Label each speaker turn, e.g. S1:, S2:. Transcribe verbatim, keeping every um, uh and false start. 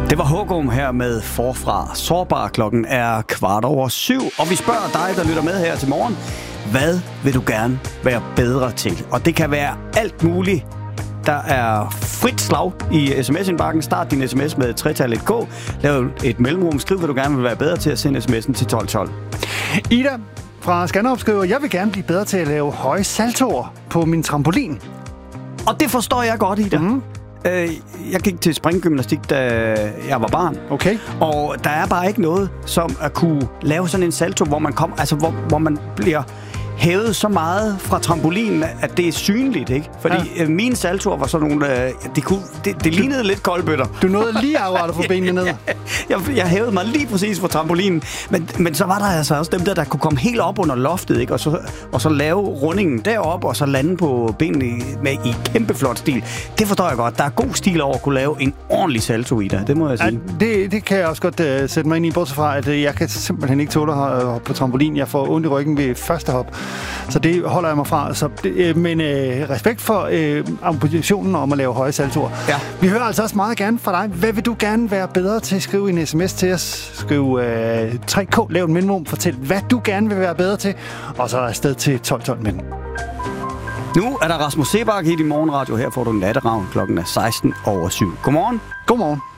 S1: Det var Hågum her med Forfra Sårbar. Klokken er kvart over syv, og vi spørger dig, der lytter med her til morgen. Hvad vil du gerne være bedre til? Og det kan være alt muligt. Der er frit slag i sms-indbakken. Start din sms med tretallet K. Lav et mellemrum. Skriv, hvad du gerne vil være bedre til at sende sms'en til tolv tolv.
S2: Ida fra Skanderup skriver, jeg vil gerne blive bedre til at lave høje saltoer på min trampolin.
S1: Og det forstår jeg godt, Ida. Mm. Jeg gik til springgymnastik, da jeg var barn.
S2: Okay.
S1: Og der er bare ikke noget som at kunne lave sådan en salto, hvor man kom, altså hvor, hvor man bliver hævet så meget fra trampolinen, at det er synligt, ikke? Fordi ja. mine saltoer var sådan nogle, det, kunne, det, det lignede lidt koldbøtter.
S2: Du nåede lige akkurat at få benene ned.
S1: jeg, jeg hævede mig lige præcis fra trampolinen, men, men så var der altså også dem der, der kunne komme helt op under loftet, ikke? Og så, og så lave rundingen derop og så lande på benene med i kæmpe flot stil. Det forstår jeg godt. Der er god stil over at kunne lave en ordentlig salto i det, det må jeg sige.
S2: Ja, det, det kan jeg også godt uh, sætte mig ind i, bortset fra, at uh, jeg kan simpelthen ikke tåle at hoppe på trampolin. Jeg får ondt i ryggen ved første hop. Så det holder jeg mig fra. Så det, øh, men øh, respekt for øh, ambitionen om at lave høje saltoer.
S1: Ja.
S2: Vi hører altså også meget gerne fra dig. Hvad vil du gerne være bedre til? Skriv en sms til os. Skriv øh, tre K, lav en minimum. Fortæl, hvad du gerne vil være bedre til. Og så afsted til tolv tolv med den.
S1: Nu er der Rasmus Seebach i din morgenradio. Her får du en natteravn. Klokken er seksten over syv. Godmorgen.
S2: Godmorgen.